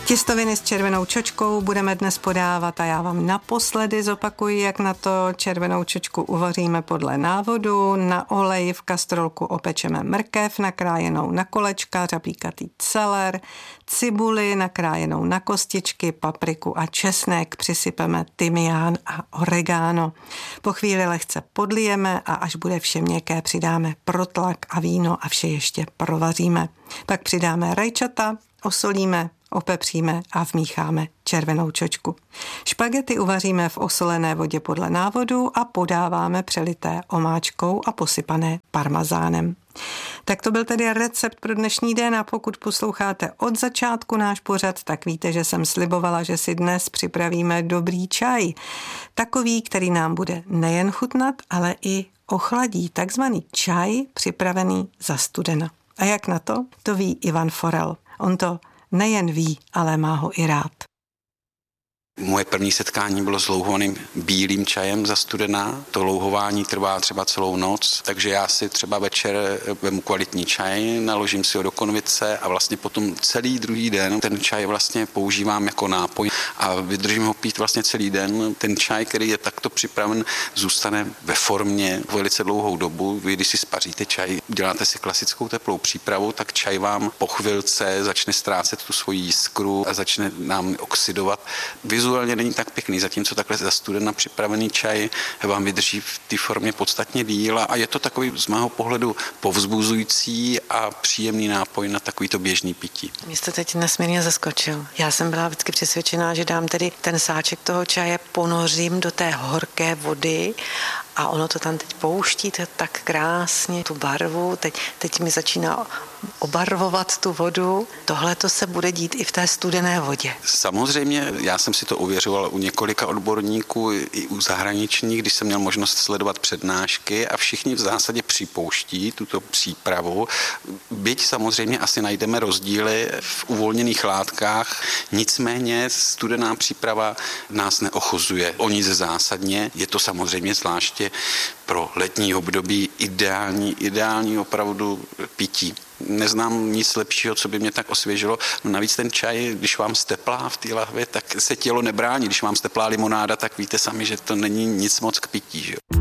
Těstoviny s červenou čočkou budeme dnes podávat a já vám naposledy zopakuji, jak na to. Červenou čočku uvaříme podle návodu. Na oleji v kastrolku opečeme mrkev nakrájenou na kolečka, řapíkatý celer, cibuli nakrájenou na kostičky, papriku a česnek. Přisypeme tymián a oregano. Po chvíli lehce podlijeme a až bude vše měkké, přidáme protlak a víno a vše ještě provaříme. Pak přidáme rajčata, osolíme, opepříme a vmícháme červenou čočku. Špagety uvaříme v osolené vodě podle návodu a podáváme přelité omáčkou a posypané parmazánem. Tak to byl tedy recept pro dnešní den a pokud posloucháte od začátku náš pořad, tak víte, že jsem slibovala, že si dnes připravíme dobrý čaj. Takový, který nám bude nejen chutnat, ale i ochladí. Takzvaný čaj připravený za studena. A jak na to? To ví Ivan Forel. On to nejen ví, ale má ho i rád. Moje první setkání bylo s louhovaným bílým čajem za studena. To louhování trvá třeba celou noc, takže já si třeba večer vemu kvalitní čaj, naložím si ho do konvice a vlastně potom celý druhý den ten čaj vlastně používám jako nápoj a vydržím ho pít vlastně celý den. Ten čaj, který je takto připraven, zůstane ve formě velice dlouhou dobu. Vy, když si spaříte čaj, děláte si klasickou teplou přípravu, tak čaj vám po chvilce začne ztrácet tu svoji jiskru a začne nám oxidovat. Vizuálně není tak pěkný, zatímco takhle za studena připravený čaj vám vydrží v té formě podstatně díl a je to takový z mého pohledu povzbuzující a příjemný nápoj na takovýto běžný pití. Mě jste teď nesmírně zaskočil. Já jsem byla vždycky přesvědčená, že dám tedy ten sáček toho čaje, ponořím do té horké vody a ono to tam teď pouští tak krásně, tu barvu, teď mi začíná obarvovat tu vodu. Tohle to se bude dít i v té studené vodě. Samozřejmě, já jsem si to ověřoval u několika odborníků, i u zahraničních, když jsem měl možnost sledovat přednášky a všichni v zásadě připouští tuto přípravu. Byť samozřejmě asi najdeme rozdíly v uvolněných látkách, nicméně studená příprava nás neochuzuje o nic zásadně. Je to samozřejmě zvláště pro letní období ideální opravdu pití. Neznám nic lepšího, co by mě tak osvěžilo. No navíc ten čaj, když vám steplá v té lahvi, tak se tělo nebrání. Když vám steplá limonáda, tak víte sami, že to není nic moc k pití. Že?